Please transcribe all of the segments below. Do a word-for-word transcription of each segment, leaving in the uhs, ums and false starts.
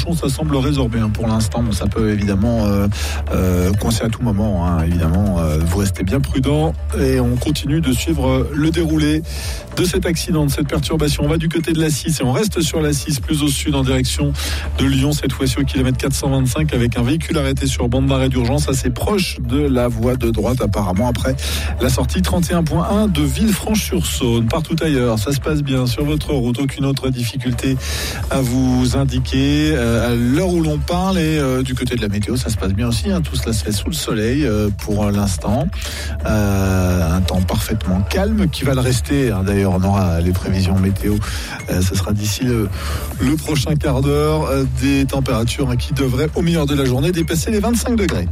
situation, ça semble résorbé hein, pour l'instant. Bon, ça peut évidemment euh, euh, coincer à tout moment. Hein, évidemment, euh, vous restez bien prudents et on continue de suivre le déroulé de cet accident, de cette perturbation. On va du côté de l'A six et on reste sur l'A six, plus au sud en direction de Lyon, cette fois-ci au kilomètre quatre cent vingt-cinq avec un véhicule arrêté sur bande d'arrêt d'urgence assez proche de la voie de droite apparemment après la sortie trente et un point un de Villefranche-sur-Saône. Partout ailleurs, ça se passe bien sur votre route, aucune autre difficulté à vous indiquer euh, à l'heure où l'on parle et euh, du côté de la météo, ça se passe bien aussi, hein. Tout cela se fait sous le soleil euh, pour l'instant. Euh, un temps parfaitement calme qui va le rester, hein. D'ailleurs on aura les prévisions météo, euh, ce sera d'ici le, le prochain quart d'heure, euh, des températures hein, qui devraient au meilleur de la journée dépasser les vingt-cinq degrés.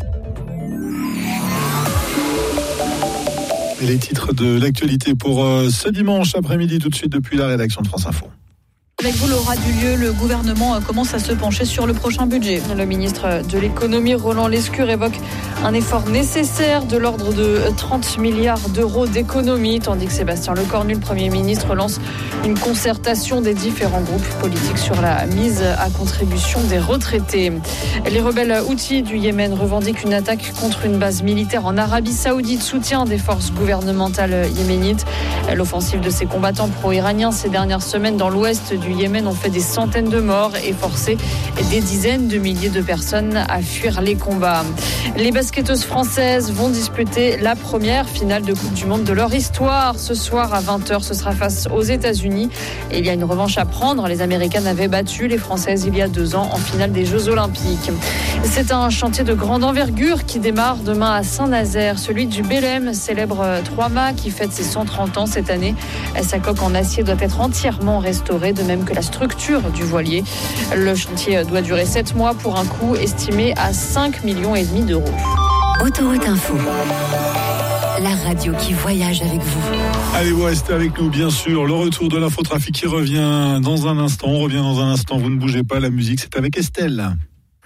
Et les titres de l'actualité pour euh, ce dimanche après-midi, tout de suite depuis la rédaction de France Info. Avec vous, Laura Dulieu, le gouvernement commence à se pencher sur le prochain budget. Le ministre de l'économie, Roland Lescure, évoque un effort nécessaire de l'ordre de trente milliards d'euros d'économie, tandis que Sébastien Lecornu, le Premier ministre, lance une concertation des différents groupes politiques sur la mise à contribution des retraités. Les rebelles houthis du Yémen revendiquent une attaque contre une base militaire en Arabie Saoudite, soutien des forces gouvernementales yéménites. L'offensive de ces combattants pro-iraniens ces dernières semaines dans l'ouest du Yémen ont fait des centaines de morts et forcé des dizaines de milliers de personnes à fuir les combats. Les basketteuses françaises vont disputer la première finale de Coupe du Monde de leur histoire. Ce soir à vingt heures, ce sera face aux États-Unis. Et il y a une revanche à prendre. Les Américaines avaient battu les Françaises il y a deux ans en finale des Jeux Olympiques. C'est un chantier de grande envergure qui démarre demain à Saint-Nazaire. Celui du Bélem, célèbre trois-mâts qui fête ses cent trente ans cette année. Sa coque en acier doit être entièrement restaurée, de même que la structure du voilier. Le chantier doit durer sept mois pour un coût estimé à cinq millions et demi d'euros. Autoroute Info, la radio qui voyage avec vous. Allez, vous restez avec nous, bien sûr. Le retour de l'infotrafic qui revient dans un instant. On revient dans un instant. Vous ne bougez pas. La musique, c'est avec Estelle.